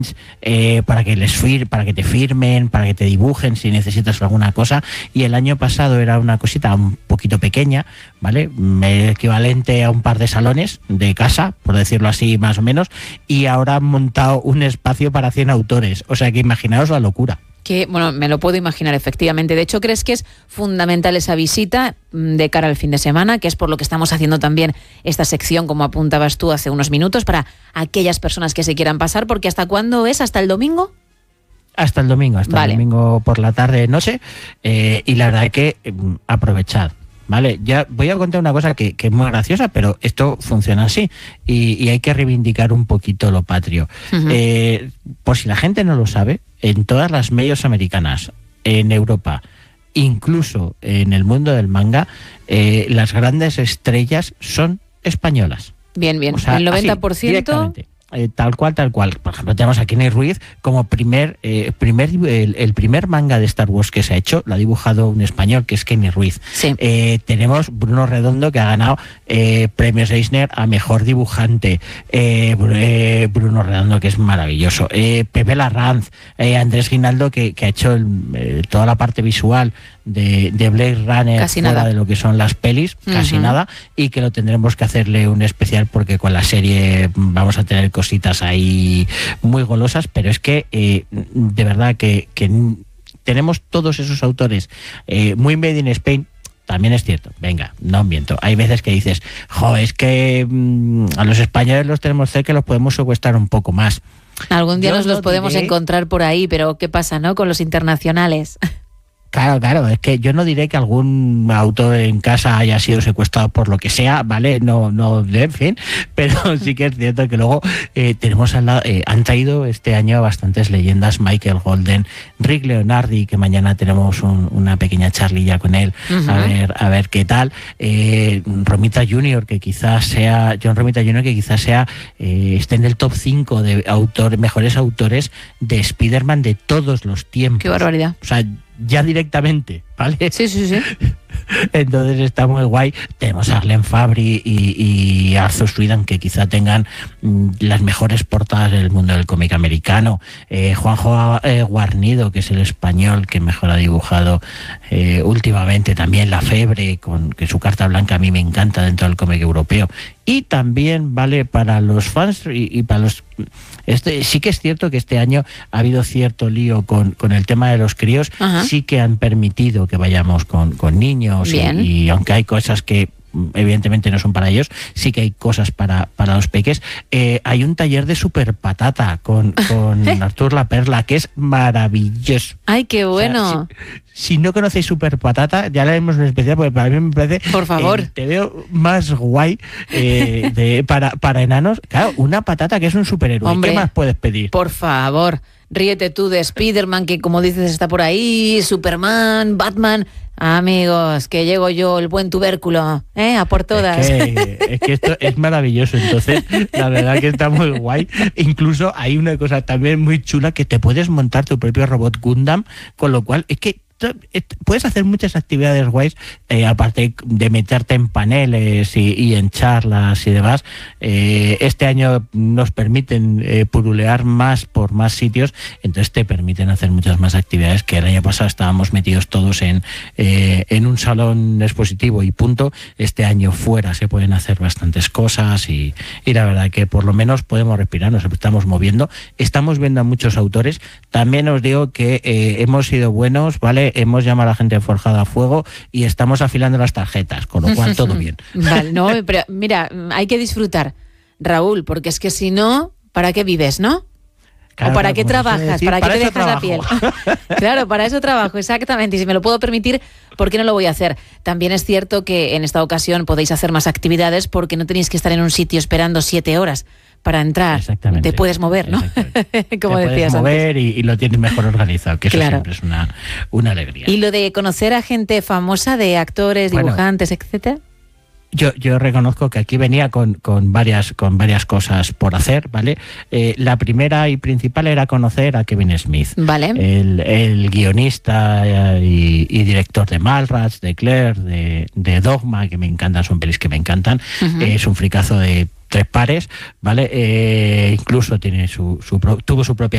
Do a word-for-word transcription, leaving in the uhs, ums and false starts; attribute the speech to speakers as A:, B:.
A: Eh, para que les fir para que te firmen, para que te dibujen si necesitas alguna cosa, y el año pasado era una cosita un poquito pequeña, ¿vale? Equivalente a un par de salones de casa, por decirlo así más o menos, y ahora han montado un espacio para cien autores, o sea que imaginaos la locura.
B: Que, bueno, me lo puedo imaginar efectivamente. De hecho, ¿crees que es fundamental esa visita de cara al fin de semana? Que es por lo que estamos haciendo también esta sección, como apuntabas tú hace unos minutos, para aquellas personas que se quieran pasar, porque ¿hasta cuándo es? ¿Hasta el domingo?
A: Hasta el domingo, hasta vale. el domingo por la tarde, noche, eh, y la verdad es que eh, aprovechad. Vale, ya voy a contar una cosa que, que es muy graciosa, pero esto funciona así y, y hay que reivindicar un poquito lo patrio. Uh-huh. Eh, por si la gente no lo sabe, en todas las medios americanas, en Europa, incluso en el mundo del manga, eh, las grandes estrellas son españolas.
B: Bien, bien. O sea, el noventa por ciento...
A: Así, Eh, tal cual, tal cual. Por ejemplo, tenemos a Kenny Ruiz como primer, eh, primer el, el primer manga de Star Wars que se ha hecho, lo ha dibujado un español que es Kenny Ruiz.
B: Sí.
A: Eh, tenemos Bruno Redondo, que ha ganado eh, premios Eisner a mejor dibujante. Eh, eh, Bruno Redondo, que es maravilloso. Eh, Pepe Larranz, eh, Andrés Guinaldo, que, que ha hecho el, eh, toda la parte visual de, de Blade Runner,
B: casi
A: fuera
B: nada
A: de lo que son las pelis, uh-huh. casi nada, y que lo tendremos que hacerle un especial porque con la serie vamos a tener cositas ahí muy golosas, pero es que eh, de verdad que, que tenemos todos esos autores eh, muy made in Spain. También es cierto, venga, no miento, hay veces que dices, jo, es que mmm, a los españoles los tenemos cerca, los podemos secuestrar un poco más.
B: Algún día Yo nos los podemos
A: diré...
B: encontrar por ahí, pero ¿qué pasa, no? Con los internacionales.
A: Claro, claro, es que yo no diré que algún autor en casa haya sido secuestrado por lo que sea, ¿vale? No, no, en fin, pero sí que es cierto que luego eh, tenemos al lado, eh, han traído este año bastantes leyendas, Michael Golden, Rick Leonardi, que mañana tenemos un, una pequeña charlilla con él, uh-huh. a ver, a ver qué tal, eh, Romita junior, que quizás sea, John Romita junior, que quizás sea, eh, esté en el top cinco de autor, mejores autores de Spider-Man de todos los tiempos.
B: Qué barbaridad.
A: O sea, ya directamente, ¿vale?
B: Sí, sí, sí.
A: Entonces está muy guay. Tenemos a Glenn Fabry y, y Arthur Sweden, que quizá tengan mm, las mejores portadas del mundo del cómic americano. Eh, Juanjo eh, Guarnido, que es el español que mejor ha dibujado eh, últimamente. También La Febre, con que su carta blanca a mí me encanta dentro del cómic europeo. Y también vale para los fans y, y para los... Este, sí que es cierto que este año ha habido cierto lío con, con el tema de los críos.
B: Ajá.
A: Sí que han permitido que vayamos con, con niños y, y aunque hay cosas que evidentemente no son para ellos, sí que hay cosas para, para los peques. Eh, hay un taller de Super Patata con, con Artur La Perla, que es maravilloso.
B: ¡Ay, qué bueno!
A: O sea, si, si no conocéis Super Patata, ya le haremos un especial, porque para mí me parece...
B: Por favor.
A: Eh, te veo más guay eh, de, para, para enanos. Claro, una patata que es un superhéroe.
B: Hombre,
A: ¿qué más puedes pedir?
B: Por favor, ríete tú de Spider-Man, que como dices está por ahí, Superman, Batman... Amigos, que llego yo, el buen tubérculo, ¿eh? A por todas.
A: Es que, es que esto es maravilloso, entonces la verdad que está muy guay. Incluso hay una cosa también muy chula, que te puedes montar tu propio robot Gundam, con lo cual es que puedes hacer muchas actividades guays, eh, aparte de meterte en paneles y, y en charlas y demás. Eh, este año nos permiten eh, purulear más por más sitios, entonces te permiten hacer muchas más actividades, que el año pasado estábamos metidos todos en, eh, en un salón expositivo y punto. Este año fuera se pueden hacer bastantes cosas y, y la verdad que por lo menos podemos respirar, nos estamos moviendo, estamos viendo a muchos autores. También os digo que eh, hemos sido buenos, ¿vale? Hemos llamado a la gente forjada a fuego y estamos afilando las tarjetas, con lo cual todo bien.
B: Vale, no, pero mira, hay que disfrutar, Raúl, porque es que si no, ¿para qué vives, no? Claro, ¿O para claro, qué trabajas?
A: Decir,
B: ¿Para,
A: para
B: qué te dejas
A: trabajo.
B: la piel? Claro, para eso trabajo, exactamente. Y si me lo puedo permitir, ¿por qué no lo voy a hacer? También es cierto que en esta ocasión podéis hacer más actividades porque no tenéis que estar en un sitio esperando siete horas para entrar. Te puedes mover, ¿no? Como
A: te
B: decías
A: puedes mover
B: antes.
A: Y, y lo tienes mejor organizado, que eso
B: claro.
A: siempre es una, una alegría.
B: ¿Y lo de conocer a gente famosa, de actores,
A: bueno,
B: dibujantes, etcétera?
A: Yo, yo reconozco que aquí venía con, con, varias, con varias cosas por hacer, ¿vale? Eh, la primera y principal era conocer a Kevin Smith,
B: vale.
A: el, el guionista y, y director de Mallrats, de Claire, de, de Dogma, que me encantan, son pelis que me encantan. Uh-huh. Eh, es un fricazo de tres pares, ¿vale? Eh, incluso tiene su, su, tuvo su propia